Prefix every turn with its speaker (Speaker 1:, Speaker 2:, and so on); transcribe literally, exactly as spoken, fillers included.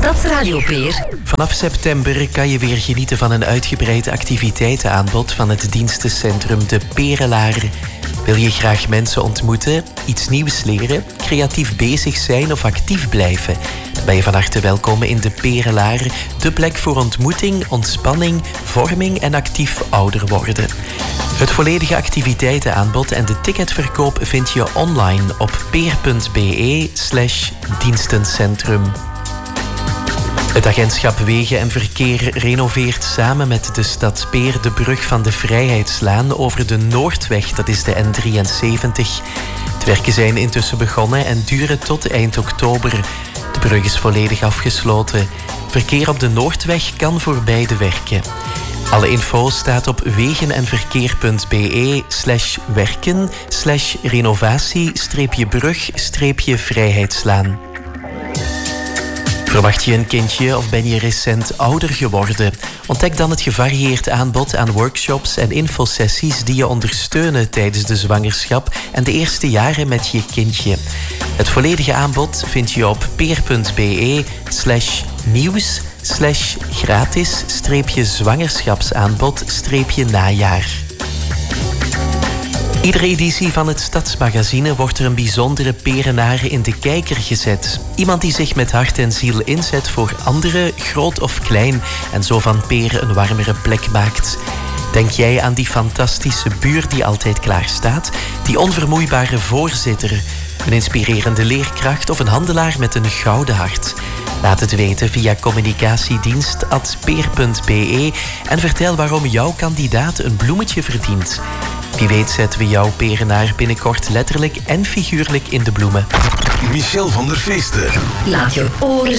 Speaker 1: Stadsradio Peer.
Speaker 2: Vanaf september kan je weer genieten van een uitgebreid activiteitenaanbod van het dienstencentrum De Perelaar. Wil je graag mensen ontmoeten, iets nieuws leren, creatief bezig zijn of actief blijven? Dan ben je van harte welkom in De Perelaar, de plek voor ontmoeting, ontspanning, vorming en actief ouder worden. Het volledige activiteitenaanbod en de ticketverkoop vind je online op peer.be slash dienstencentrum. Het agentschap Wegen en Verkeer renoveert samen met de stad Peer de brug van de Vrijheidslaan over de Noordweg, dat is de N drieënzeventig. De werken zijn intussen begonnen en duren tot eind oktober. De brug is volledig afgesloten. Verkeer op de Noordweg kan voorbij de werken. Alle info staat op wegenenverkeer.be slash werken slash renovatie streepje brug streepje vrijheidslaan. Verwacht je een kindje of ben je recent ouder geworden? Ontdek dan het gevarieerd aanbod aan workshops en infosessies die je ondersteunen tijdens de zwangerschap en de eerste jaren met je kindje. Het volledige aanbod vind je op peer.be slash nieuws slash gratis streepje zwangerschapsaanbod streepje najaar. Iedere editie van het Stadsmagazine wordt er een bijzondere perenaar in de kijker gezet. Iemand die zich met hart en ziel inzet voor anderen, groot of klein, en zo van Peer een warmere plek maakt. Denk jij aan die fantastische buur die altijd klaar staat, die onvermoeibare voorzitter, een inspirerende leerkracht of een handelaar met een gouden hart? Laat het weten via communicatiedienst at peer.be en vertel waarom jouw kandidaat een bloemetje verdient. Wie weet zetten we jouw perenaar binnenkort letterlijk en figuurlijk in de bloemen.
Speaker 3: Michel van der Feesten.
Speaker 1: Laat je oren